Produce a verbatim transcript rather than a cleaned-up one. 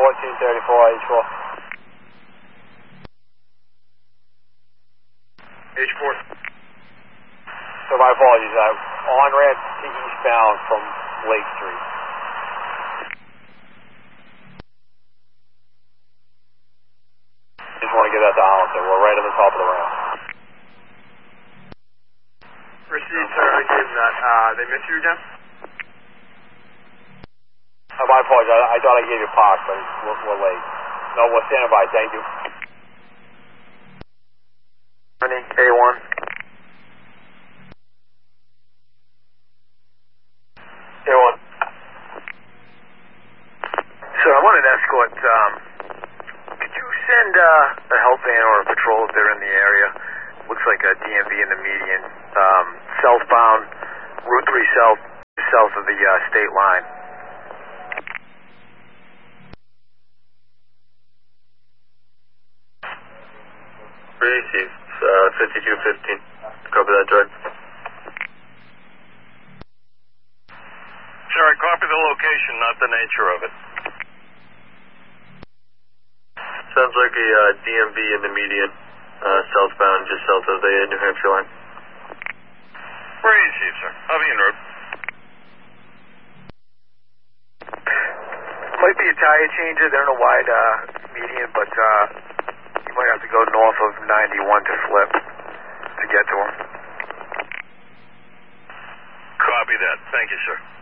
fourteen thirty-four, H four. H four. So my apologies, I'm on ramp to eastbound from Lake Street. Just want to get that to Hollister. We're right on the top of the ramp. Received, sir. I gave them that. Uh, they missed you again? Oh, my apologies. I, I thought I gave you park, but we're, we're late. No, we're standing by. Thank you. A one. A one. Sir, I wanted to escort, um, could you send uh, a help van or a patrol if they're in the area? Looks like a D M V in the median. Um, southbound, Route three south, south of the uh, state line. Received, uh, fifty-two fifteen. Copy that, George. Sir, I copy the location, not the nature of it. Sounds like a uh, D M V in the median, uh, southbound, just south of the New Hampshire line. Received, sir. I'll be en route. Might be a tire changer. They're in a wide uh, median, but uh, you might have to go north of ninety-one to flip to get to them. Copy that. Thank you, sir.